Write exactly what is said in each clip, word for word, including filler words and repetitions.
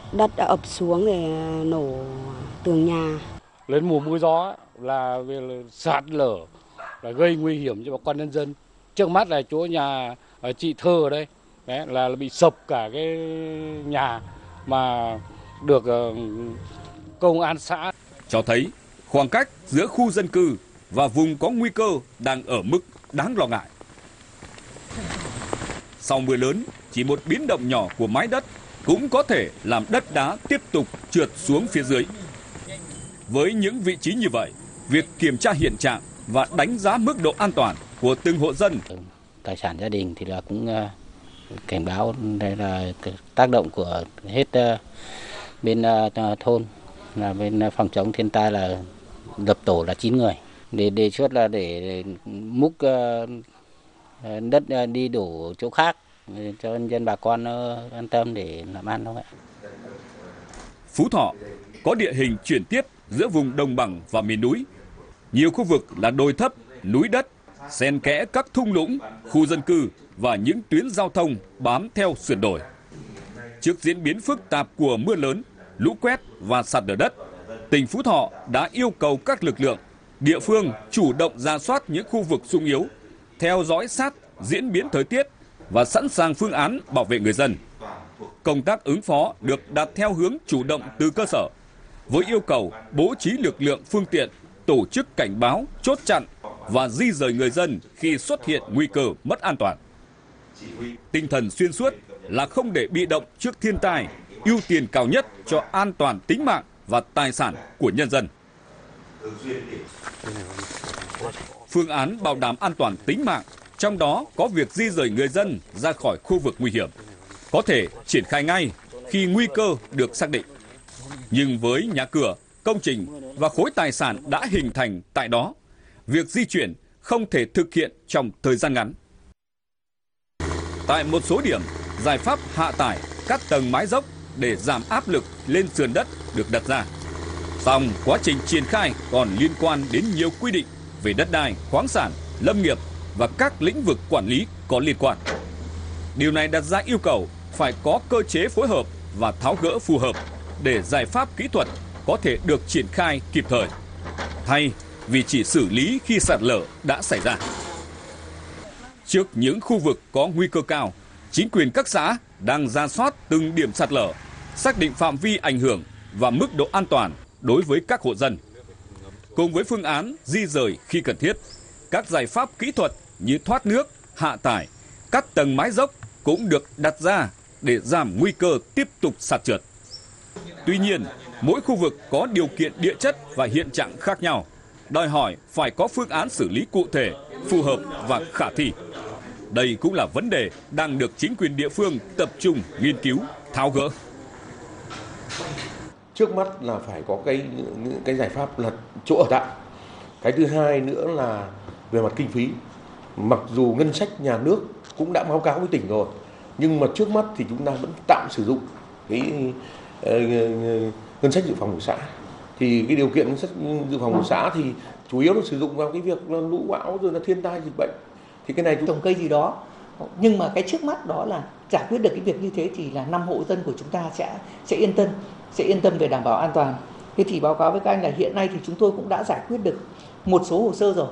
Đất đã ập xuống để nổ tường nhà. Lên mùa mưa gió là về là sạt lở, là gây nguy hiểm cho bà con nhân dân. Trước mắt là chỗ nhà chị Thơ ở đây, đấy, là bị sập cả cái nhà mà được công an xã. Cho thấy khoảng cách giữa khu dân cư và vùng có nguy cơ đang ở mức đáng lo ngại. Sau mưa lớn, chỉ một biến động nhỏ của mái đất cũng có thể làm đất đá tiếp tục trượt xuống phía dưới. Với những vị trí như vậy, việc kiểm tra hiện trạng và đánh giá mức độ an toàn của từng hộ dân. Tài sản gia đình thì là cũng cảnh báo đây là tác động của hết bên thôn, là bên phòng chống thiên tai là lập tổ là chín người. Để đề xuất là để múc đất đi đổ chỗ khác cho dân bà con an tâm để làm ăn thôi ạ. Phú Thọ có địa hình chuyển tiếp giữa vùng đồng bằng và miền núi. Nhiều khu vực là đồi thấp, núi đất, xen kẽ các thung lũng, khu dân cư và những tuyến giao thông bám theo sườn đồi. Trước diễn biến phức tạp của mưa lớn, lũ quét và sạt lở đất, tỉnh Phú Thọ đã yêu cầu các lực lượng, địa phương chủ động rà soát những khu vực xung yếu, theo dõi sát diễn biến thời tiết và sẵn sàng phương án bảo vệ người dân. Công tác ứng phó được đặt theo hướng chủ động từ cơ sở, với yêu cầu bố trí lực lượng phương tiện, tổ chức cảnh báo, chốt chặn và di rời người dân khi xuất hiện nguy cơ mất an toàn. Tinh thần xuyên suốt là không để bị động trước thiên tai, ưu tiên cao nhất cho an toàn tính mạng và tài sản của nhân dân. Phương án bảo đảm an toàn tính mạng, trong đó có việc di rời người dân ra khỏi khu vực nguy hiểm, có thể triển khai ngay khi nguy cơ được xác định. Nhưng với nhà cửa, công trình và khối tài sản đã hình thành tại đó, việc di chuyển không thể thực hiện trong thời gian ngắn. Tại một số điểm, giải pháp hạ tải các tầng mái dốc để giảm áp lực lên sườn đất được đặt ra. Song quá trình triển khai còn liên quan đến nhiều quy định về đất đai, khoáng sản, lâm nghiệp và các lĩnh vực quản lý có liên quan. Điều này đặt ra yêu cầu phải có cơ chế phối hợp và tháo gỡ phù hợp để giải pháp kỹ thuật có thể được triển khai kịp thời, thay vì chỉ xử lý khi sạt lở đã xảy ra. Trước những khu vực có nguy cơ cao, chính quyền các xã đang rà soát từng điểm sạt lở, xác định phạm vi ảnh hưởng và mức độ an toàn đối với các hộ dân. Cùng với phương án di rời khi cần thiết, các giải pháp kỹ thuật như thoát nước, hạ tải, cắt tầng mái dốc cũng được đặt ra để giảm nguy cơ tiếp tục sạt trượt. Tuy nhiên, mỗi khu vực có điều kiện địa chất và hiện trạng khác nhau, đòi hỏi phải có phương án xử lý cụ thể, phù hợp và khả thi. Đây cũng là vấn đề đang được chính quyền địa phương tập trung nghiên cứu, tháo gỡ. Trước mắt là phải có cái cái giải pháp là chỗ ở tạm. Cái thứ hai nữa là về mặt kinh phí. Mặc dù ngân sách nhà nước cũng đã báo cáo với tỉnh rồi, nhưng mà trước mắt thì chúng ta vẫn tạm sử dụng cái uh, ngân sách dự phòng của xã. Thì cái điều kiện ngân sách dự phòng của xã thì chủ yếu là sử dụng vào cái việc là lũ bão rồi là thiên tai dịch bệnh. Thì cái này chúng... trồng cây gì đó, nhưng mà cái trước mắt đó là giải quyết được cái việc như thế thì là năm hộ dân của chúng ta sẽ sẽ yên tâm, sẽ yên tâm về đảm bảo an toàn. Thế thì báo cáo với các anh là hiện nay thì chúng tôi cũng đã giải quyết được một số hồ sơ rồi.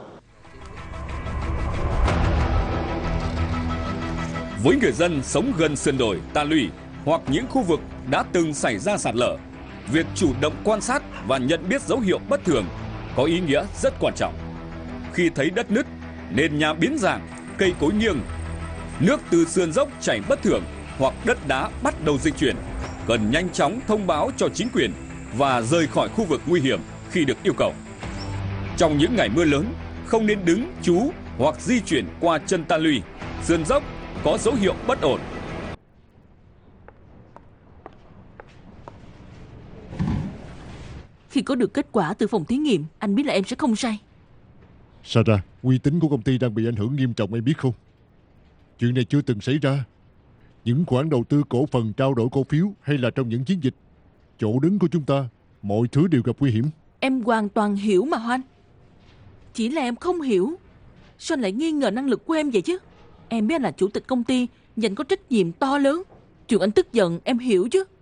Với người dân sống gần sườn đồi, ta luy hoặc những khu vực đã từng xảy ra sạt lở, việc chủ động quan sát và nhận biết dấu hiệu bất thường có ý nghĩa rất quan trọng. Khi thấy đất nứt, nền nhà biến dạng, cây cối nghiêng, nước từ sườn dốc chảy bất thường hoặc đất đá bắt đầu di chuyển, cần nhanh chóng thông báo cho chính quyền và rời khỏi khu vực nguy hiểm khi được yêu cầu. Trong những ngày mưa lớn, không nên đứng, trú hoặc di chuyển qua chân ta luy, sườn dốc có dấu hiệu bất ổn. Khi có được kết quả từ phòng thí nghiệm, anh biết là em sẽ không sai. Sarah, uy tín của công ty đang bị ảnh hưởng nghiêm trọng, em biết không? Chuyện này chưa từng xảy ra. Những khoản đầu tư cổ phần, trao đổi cổ phiếu hay là trong những chiến dịch, chỗ đứng của chúng ta, mọi thứ đều gặp nguy hiểm. Em hoàn toàn hiểu mà Hoan. Chỉ là em không hiểu sao anh lại nghi ngờ năng lực của em vậy chứ. Em biết anh là chủ tịch công ty và anh có trách nhiệm to lớn. Chuyện anh tức giận em hiểu chứ.